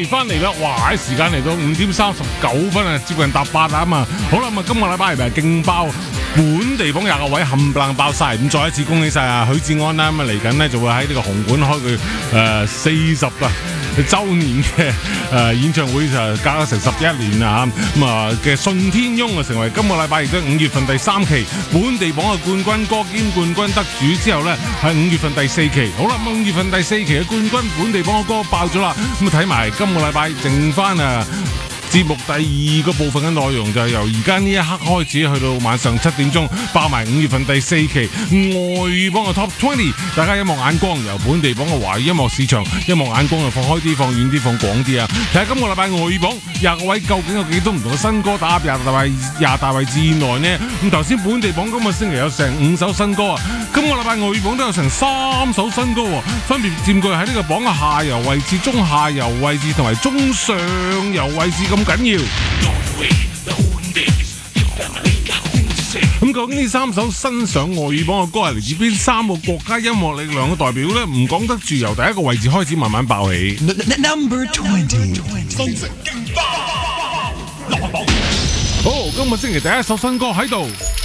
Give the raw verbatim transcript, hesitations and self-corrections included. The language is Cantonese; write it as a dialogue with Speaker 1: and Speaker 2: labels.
Speaker 1: 翻嚟啦！哇，時間嚟到五點三十九分啊，接近搭八啊嘛。好啦，咁啊，今個禮拜係咪勁爆本地榜廿個位冚唪唥爆晒？咁再一次恭喜晒啊許志安啦！咁啊嚟緊呢就會喺呢個紅館開佢誒四十啊週年嘅誒演唱會，就隔咗成十一年啦嚇。咁啊嘅順天翁啊成為今個禮拜亦都五月份第三期本地榜嘅冠軍歌兼冠軍得主之後呢，係五月份第四期。好啦，咁五月份第四期嘅冠軍本地榜嘅歌爆咗啦。咁啊睇埋今個禮拜剩翻啊節目第二個部分嘅內容，就係由而家呢一刻開始去到晚上七點鐘，爆埋五月份第四期外語榜嘅 Top 二十。大家音樂眼光由本地榜嘅華語音樂市場，音樂眼光就放開啲、放遠啲、放廣啲啊！睇下今個禮拜外語榜廿個位究竟有幾多唔同嘅新歌打入廿大位、廿大位之內呢？咁頭先本地榜今個星期有成五首新歌啊，今個禮拜外語榜都有成三首新歌，分別佔據喺呢個榜嘅下游位置、中下游位置同埋中上游位置咁緊要。咁究竟呢三首新上外語榜嘅歌係嚟自邊三個國家音樂力量嘅代表呢？唔講得住，由第一個位置開始慢慢爆起。
Speaker 2: Number twenty，
Speaker 3: 新城勁爆，落榜。
Speaker 1: 好，今個星期第一首新歌喺度。